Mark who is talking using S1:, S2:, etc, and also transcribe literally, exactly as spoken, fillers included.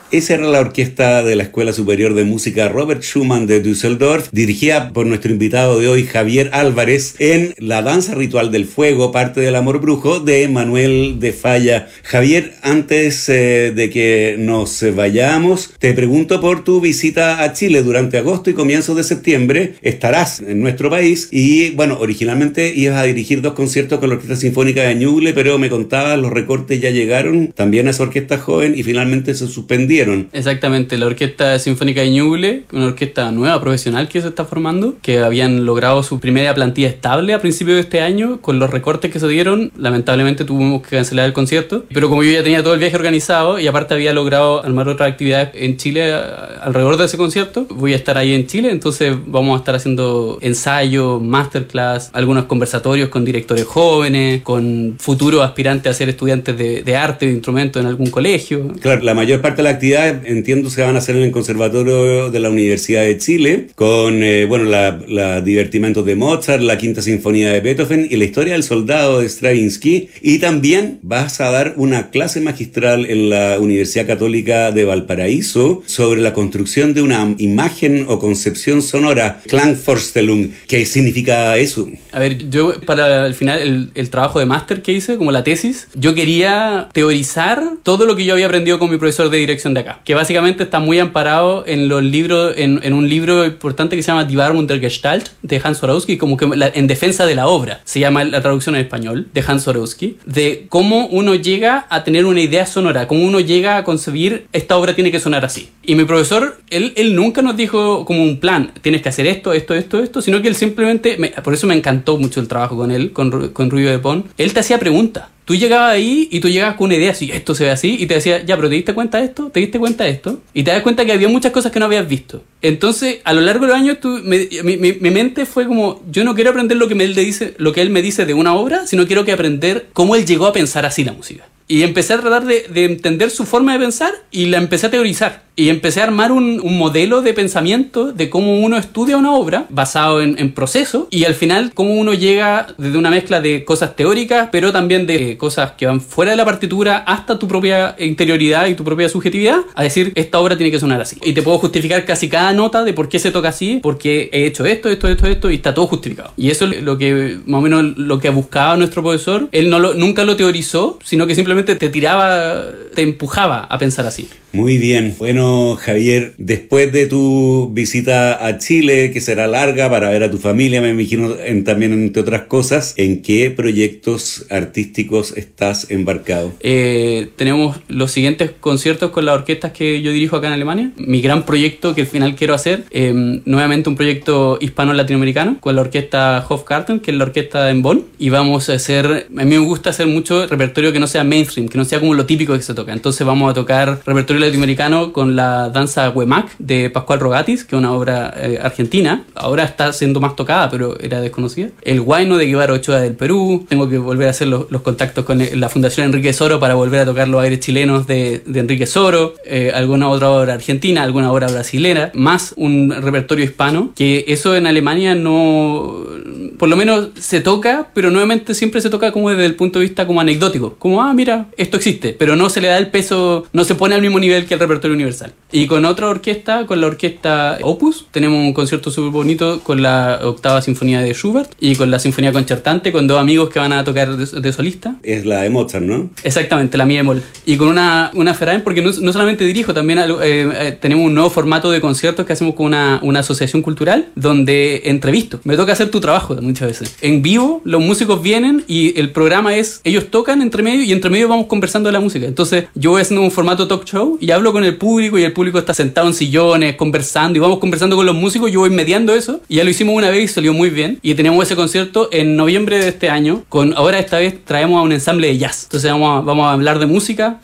S1: Esa era la orquesta de la Escuela Superior de Música Robert Schumann de Düsseldorf, dirigida por nuestro invitado de hoy, Javier Álvarez, en La Danza Ritual del Fuego, parte del Amor Brujo, de Manuel de Falla. Javier, antes eh, de que nos vayamos, te pregunto por tu visita a Chile durante agosto y comienzos de septiembre. Estarás en nuestro país y, bueno, originalmente ibas a dirigir dos conciertos con la Orquesta Sinfónica de Ñuble, pero me contabas, los recortes ya llegaron también a esa orquesta joven y finalmente se suspendieron.
S2: Exactamente, la Orquesta Sinfónica de Ñuble, una orquesta nueva, profesional que se está formando, que habían logrado su primera plantilla estable a principios de este año. Con los recortes que se dieron, lamentablemente tuvimos que cancelar el concierto, pero como yo ya tenía todo el viaje organizado y aparte había logrado armar otras actividades en Chile alrededor de ese concierto, voy a estar ahí en Chile, entonces vamos a estar haciendo ensayos, masterclass, algunos conversatorios con directores jóvenes, con futuros aspirantes a ser estudiantes de, de arte, de instrumentos en algún colegio.
S1: Claro, la mayor parte de la actividad, entiendo, se van a hacer en el Conservatorio de la Universidad de Chile, con, eh, bueno, la, la Divertimentos de Mozart, la Quinta Sinfonía de Beethoven y la Historia del Soldado de Stravinsky, y también vas a dar una clase magistral en la Universidad Católica de Valparaíso sobre la construcción de una imagen o concepción sonora, Klangvorstellung. ¿Qué significa eso?
S2: A ver, yo para el final, el, el trabajo de máster que hice, como la tesis, yo quería teorizar todo lo que yo había aprendido con mi profesor de dirección de acá, que básicamente está muy amparado en los libros, en, en un libro importante que se llama Die Wahrung der Gestalt de Hans Zorowski, como que la, en defensa de la obra, se llama la traducción en español, de Hans Zorowski, de cómo uno llega a tener una idea sonora, cómo uno llega a concebir esta obra tiene que sonar así. Y mi profesor, él, él nunca nos dijo como un plan, tienes que hacer esto, esto, esto, esto, sino que él simplemente, me, por eso me encantó mucho el trabajo con él, con, con Rubio de Pon, él te hacía preguntas. Tú llegabas ahí y tú llegabas con una idea así, esto se ve así, y te decía, ya, pero ¿te diste cuenta de esto? ¿Te diste cuenta de esto? Y te das cuenta que había muchas cosas que no habías visto. Entonces, a lo largo de los años, tú, me, mi, mi, mi mente fue como, yo no quiero aprender lo que, me, él dice, lo que él me dice de una obra, sino quiero que aprender cómo él llegó a pensar así la música. Y empecé a tratar de, de entender su forma de pensar y la empecé a teorizar. Y empecé a armar un, un modelo de pensamiento de cómo uno estudia una obra basado en, en proceso, y al final cómo uno llega desde una mezcla de cosas teóricas, pero también de cosas que van fuera de la partitura hasta tu propia interioridad y tu propia subjetividad, a decir, esta obra tiene que sonar así. Y te puedo justificar casi cada nota de por qué se toca así, porque he hecho esto, esto, esto, esto, y está todo justificado. Y eso es lo que, más o menos, lo que buscaba nuestro profesor. Él no lo, nunca lo teorizó, sino que simplemente te tiraba, te empujaba a pensar así.
S1: Muy bien. Bueno, Javier, después de tu visita a Chile, que será larga para ver a tu familia, me imagino, en, también entre otras cosas, ¿en qué proyectos artísticos estás embarcado?
S2: Eh, tenemos los siguientes conciertos con las orquestas que yo dirijo acá en Alemania. Mi gran proyecto que al final quiero hacer, eh, nuevamente un proyecto hispano-latinoamericano con la orquesta Hofgarten, que es la orquesta en Bonn, y vamos a hacer, a mí me gusta hacer mucho repertorio que no sea mainstream, que no sea como lo típico que se toca. Entonces vamos a tocar repertorio latinoamericano con la danza Huemac de Pascual Rogatis, que es una obra eh, argentina. Ahora está siendo más tocada, pero era desconocida. El Huayno de Guevara Ochoa del Perú. Tengo que volver a hacer los, los contactos con la Fundación Enrique Soro para volver a tocar los aires chilenos de, de Enrique Soro. Eh, alguna otra obra argentina, alguna obra brasilera, más un repertorio hispano, que eso en Alemania no... por lo menos se toca, pero nuevamente siempre se toca como desde el punto de vista como anecdótico. Como, ah, mira, esto existe, pero no se le da el peso, no se pone al mismo nivel que el repertorio universal. Y con otra orquesta, con la orquesta Opus, tenemos un concierto súper bonito con la octava sinfonía de Schubert y con la sinfonía concertante, con dos amigos que van a tocar de, de solista.
S1: Es la de Mozart, ¿no?
S2: Exactamente, la mi bemol. Y con una, una Ferrain, porque no, no solamente dirijo, también eh, eh, tenemos un nuevo formato de conciertos que hacemos con una, una asociación cultural, donde entrevisto. Me toca hacer tu trabajo muchas veces. En vivo, los músicos vienen y el programa es, ellos tocan entre medio y entre medio vamos conversando de la música. Entonces, yo voy haciendo un formato talk show y hablo con el público y el público está sentado en sillones, conversando, y vamos conversando con los músicos, yo voy mediando eso, y ya lo hicimos una vez y salió muy bien. Y tenemos ese concierto en noviembre de este año, con ahora esta vez traemos a un ensamble de jazz. Entonces vamos a, vamos a hablar de música,